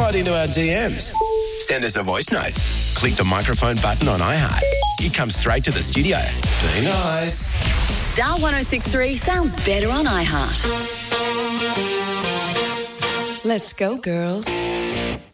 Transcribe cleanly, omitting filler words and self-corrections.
right into our DMs. Send us a voice note. Click the microphone button on iHeart. You come straight to the studio. Be nice. Star 106.3 sounds better on iHeart. Let's go, girls.